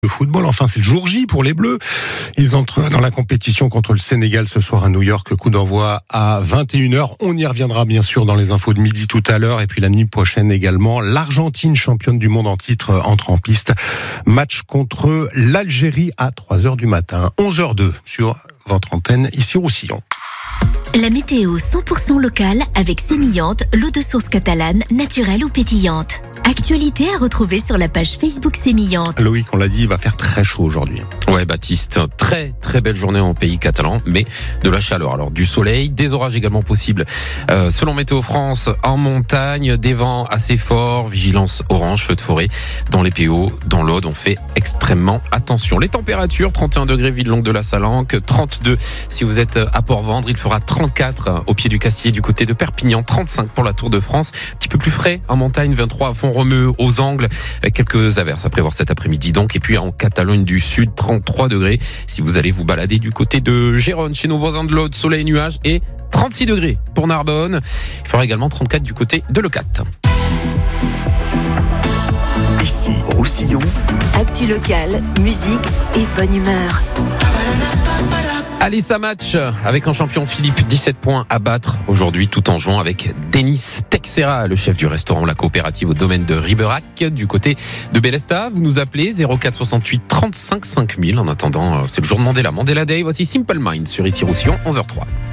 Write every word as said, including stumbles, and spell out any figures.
de football. Enfin, c'est le jour J pour les Bleus. Ils entrent dans la compétition contre le Sénégal ce soir à New York. Coup d'envoi à vingt et une heures. On y reviendra bien sûr dans les infos de midi tout à l'heure. Et puis la nuit prochaine également, l'Argentine, championne du monde en titre, entre en piste. Match contre l'Algérie à trois heures du matin. onze heures deux sur votre antenne, ici au Roussillon. La météo cent pour cent locale avec Sémillante, l'eau de source catalane, naturelle ou pétillante. Actualité à retrouver sur la page Facebook Sémillante. Loïc, on l'a dit, il va faire très chaud aujourd'hui. Ouais, Baptiste, très très belle journée en pays catalan, mais de la chaleur. Alors du soleil, des orages également possibles. Euh, selon Météo France, en montagne, des vents assez forts, vigilance orange, feu de forêt. Dans les P O, dans l'Aude, on fait extrêmement attention. Les températures, trente et un degrés Villelongue de la Salanque, trente-deux si vous êtes à Port-Vendre, il fera trente-quatre au pied du Castier du côté de Perpignan, trente-cinq pour la Tour de France. Un petit peu plus frais en montagne, vingt-trois à Font-Romeu, aux Angles, quelques averses à prévoir cet après-midi donc. Et puis en Catalogne du Sud, trente-trois degrés si vous allez vous balader du côté de Gérone, chez nos voisins de l'Aude, soleil et nuages, et trente-six degrés pour Narbonne. Il fera également trente-quatre du côté de Leucate. Ici, Roussillon. Actu locale, musique et bonne humeur. Allez, ça match avec un champion Philippe, dix-sept points à battre aujourd'hui, tout en jouant avec Denis Texera, le chef du restaurant La Coopérative au domaine de Riberac, du côté de Bélesta. Vous nous appelez zéro quatre soixante-huit trente-cinq cinq mille. En attendant, c'est le jour de Mandela. Mandela Day, voici Simple Minds sur Ici Roussillon, onze heures zéro trois.